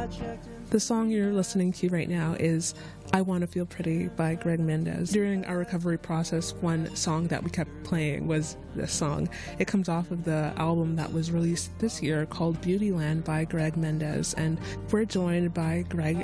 The song you're listening to right now is I Want to Feel Pretty by Greg Mendez. During our recovery process, one song that we kept playing was this song. It comes off of the album that was released this year called Beautyland by Greg Mendez, and we're joined by Greg